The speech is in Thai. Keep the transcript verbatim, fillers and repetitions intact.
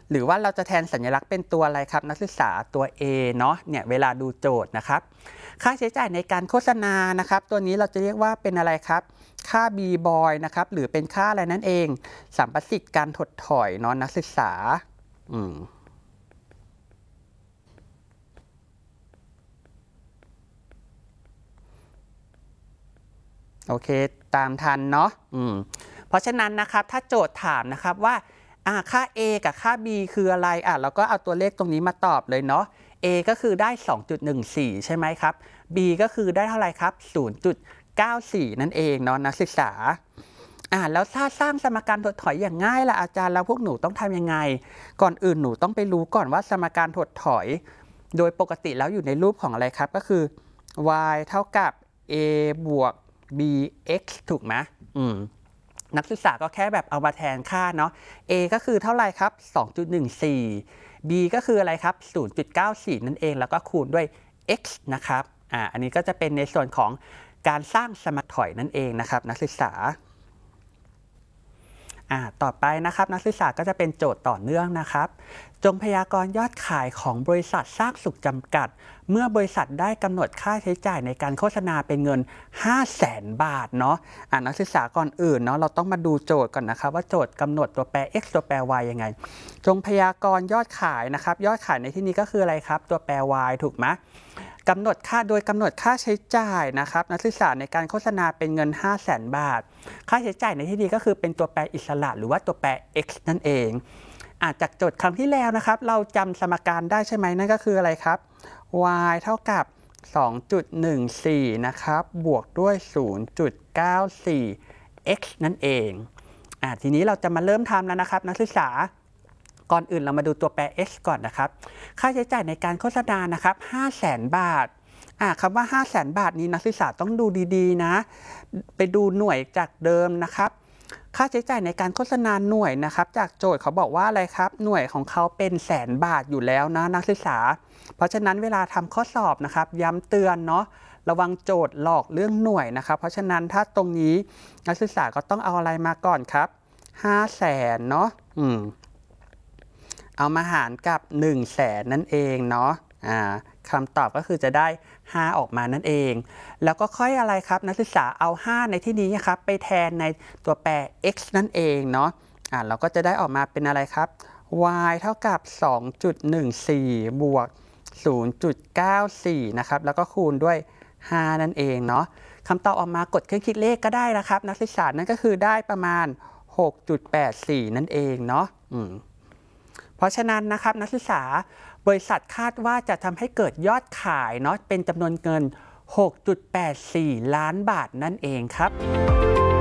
หรือว่าเราจะแทนสัญลักษณ์เป็นตัวอะไรครับนักศึกษาตัว A เนาะเนี่ยเวลาดูโจทย์นะครับค่าใช้จ่ายในการโฆษณานะครับตัวนี้เราจะเรียกว่าเป็นอะไรครับค่า B boy นะครับหรือเป็นค่าอะไรนั่นเองสัมประสิทธิ์การถดถอยเนาะนักศึกษาอืมโอเคตามทันเนาะอืมเพราะฉะนั้นนะครับถ้าโจทย์ถามนะครับว่าค่า A กับค่า B คืออะไรอ่ะเราก็เอาตัวเลขตรงนี้มาตอบเลยเนาะ A ก็คือได้ สองจุดหนึ่งสี่ ใช่ไหมครับ B ก็คือได้เท่าไหร่ครับ ศูนย์จุดเก้าสี่ นั่นเองเนาะนักศึกษาอ่าแล้วถ้าสร้างสมการถดถอยอย่างง่ายล่ะอาจารย์แล้วพวกหนูต้องทำยังไงก่อนอื่นหนูต้องไปรู้ก่อนว่าสมการถดถอยโดยปกติแล้วอยู่ในรูปของอะไรครับก็คือ y เท่ากับ a บวก bx ถูกไหมอืมนักศึกษาก็แค่แบบเอามาแทนค่าเนาะ a ก็คือเท่าไหร่ครับ สองจุดหนึ่งสี่ b ก็คืออะไรครับ ศูนย์จุดเก้าสี่ นั่นเองแล้วก็คูณด้วย x นะครับอ่าอันนี้ก็จะเป็นในส่วนของการสร้างสมการถอยนั่นเองนะครับนักศึกษาอ่าต่อไปนะครับนักศึกษาก็จะเป็นโจทย์ต่อเนื่องนะครับจงพยากรณ์ยอดขายของบริษัทสร้างสุขจำกัดเมื่อบริษัทได้กำหนดค่าใช้จ่ายในการโฆษณาเป็นเงิน ห้าแสน บาทเนาะอ่านักศึกษาก่อนอื่นเนาะเราต้องมาดูโจทย์ก่อนนะครับว่าโจทย์กำหนดตัวแปร x ตัวแปร y ยังไงจงพยากรณ์ยอดขายนะครับยอดขายในที่นี้ก็คืออะไรครับตัวแปร y ถูกไหมกำหนดค่าโดยกำหนดค่าใช้จ่ายนะครับนักศึกษาในการโฆษณาเป็นเงิน ห้าแสน บาทค่าใช้จ่ายในที่นี้ก็คือเป็นตัวแปรอิสระหรือว่าตัวแปร x นั่นเองอ่าจากโจทย์ครั้งที่แล้วนะครับเราจำสมการได้ใช่ไหมนั่นก็คืออะไรครับ y เท่ากับ สองจุดหนึ่งสี่ นะครับบวกด้วย ศูนย์จุดเก้าสี่ x นั่นเองอ่าทีนี้เราจะมาเริ่มทำแล้วนะครับนักศึกษาก่อนอื่นเรามาดูตัวแปร x ก่อนนะครับค่าใช้จ่ายในการโฆษณานะครับ ห้าแสน บาทอ่าคำว่า ห้าแสน บาทนี้นักศึกษาต้องดูดีๆนะไปดูหน่วยจากเดิมนะครับค่าใช้จ่ายในการโฆษณาหน่วยนะครับจากโจทย์เขาบอกว่าอะไรครับหน่วยของเขาเป็นแสนบาทอยู่แล้วนะนักศึกษาเพราะฉะนั้นเวลาทำข้อสอบนะครับย้ำเตือนเนาะระวังโจทย์หลอกเรื่องหน่วยนะครับเพราะฉะนั้นถ้าตรงนี้นักศึกษาก็ต้องเอาอะไรมาก่อนครับ ห้าแสน เนาะอืมเอามาหารกับ หนึ่งแสน นั่นเองเนาะอ่าคำตอบก็คือจะได้ ห้า ออกมานั่นเองแล้วก็ค่อยอะไรครับนักศึกษาเอา ห้า ในที่นี้ครับไปแทนในตัวแปร x นั่นเองเนาะอ่าเราก็จะได้ออกมาเป็นอะไรครับ y เท่ากับ สองจุดหนึ่งสี่ บวก ศูนย์จุดเก้าสี่ นะครับแล้วก็คูณด้วย ห้า นั่นเองเนาะคำตอบออกมากดเครื่องคิดเลขก็ได้นะครับนักศึกษานั่นก็คือได้ประมาณ หกจุดแปดสี่ นั่นเองเนาะอืมเพราะฉะนั้นนะครับนักศึกษาบริษัทคาดว่าจะทำให้เกิดยอดขายเนาะเป็นจำนวนเงิน หกจุดแปดสี่ ล้านบาทนั่นเองครับ